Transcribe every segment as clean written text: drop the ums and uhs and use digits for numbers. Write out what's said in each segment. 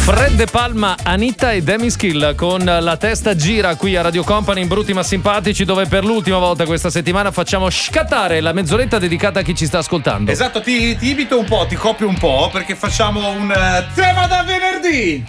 Fred De Palma, Anita e Demi Skill con La testa gira qui a Radio Company in Brutti ma Simpatici, dove per l'ultima volta questa settimana facciamo scattare la mezz'oretta dedicata a chi ci sta ascoltando. Esatto, ti imito un po', ti copio un po', perché facciamo un tema da venerdì.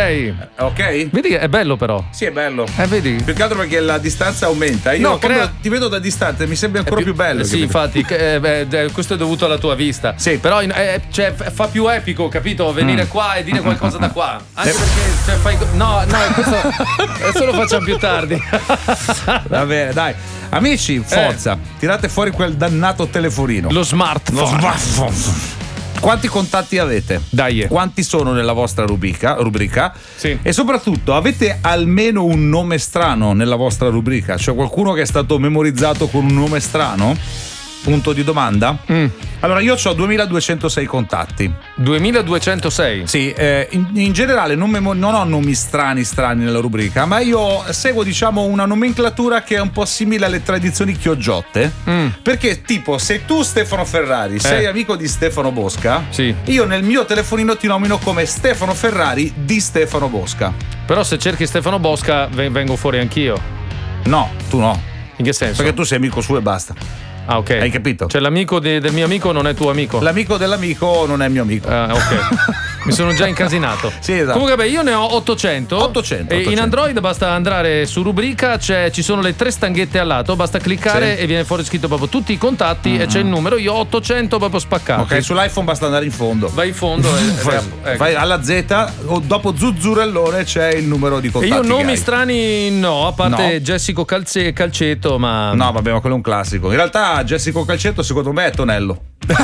Ok. Vedi che è bello però. Sì, è bello. Vedi? Più che altro perché la distanza aumenta. Io quando ti vedo da distante mi sembra ancora più bello. Sì, infatti, questo è dovuto alla tua vista. Sì. Però cioè, fa più epico, capito? Venire qua e dire qualcosa da qua. Anche perché fai. No, questo lo facciamo più tardi. Va bene, dai. Amici, forza, tirate fuori quel dannato telefonino. Lo smartphone. Quanti contatti avete? Dai. Quanti sono nella vostra rubrica? Sì. E soprattutto, avete almeno un nome strano nella vostra rubrica? Cioè qualcuno che è stato memorizzato con un nome strano? Punto di domanda? Allora, io ho 2206 contatti. 2206? Sì, in generale non ho nomi strani nella rubrica, ma io seguo, diciamo, una nomenclatura che è un po' simile alle tradizioni chioggiotte. Perché, tipo, se tu, Stefano Ferrari, sei amico di Stefano Bosca, sì, io nel mio telefonino ti nomino come Stefano Ferrari di Stefano Bosca. Però se cerchi Stefano Bosca vengo fuori anch'io. No, tu no. In che senso? Perché tu sei amico suo e basta. Ah, ok. Hai capito? Cioè l'amico del mio amico non è tuo amico? L'amico dell'amico non è mio amico. Ah, ok. Mi sono già incasinato. Sì, esatto. Comunque, beh, io ne ho 800. E in Android basta andare su rubrica, ci sono le 3 stanghette al lato, basta cliccare e viene fuori scritto proprio tutti i contatti e c'è il numero. Io ho 800 proprio spaccati. Ok, sull'iPhone basta andare in fondo. Vai in fondo vai alla Z, dopo Zuzzurellone c'è il numero di contatti. E io nomi strani no, a parte Jessico Calcetto, ma. No, vabbè, ma quello è un classico. In realtà Jessico Calcetto secondo me è Tonello.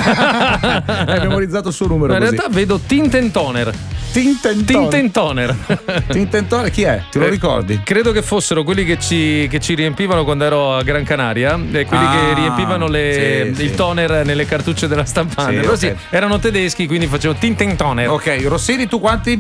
Hai memorizzato il suo numero. Ma in realtà vedo Tintentoner. Tintentoner chi è? Te lo ricordi? Credo che fossero quelli che ci riempivano quando ero a Gran Canaria, quelli che riempivano il toner nelle cartucce della stampante. Però sì, erano tedeschi, quindi facevo Tintentoner. Ok, Rossini, tu quanti?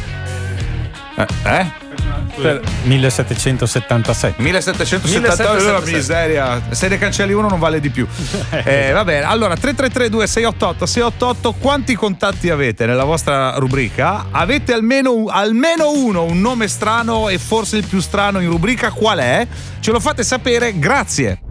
1777. 1777, la miseria. Se ne cancelli uno non vale di più. Va bene, allora 333-2688-688, quanti contatti avete nella vostra rubrica? Avete almeno uno, un nome strano, e forse il più strano in rubrica qual è? Ce lo fate sapere, grazie.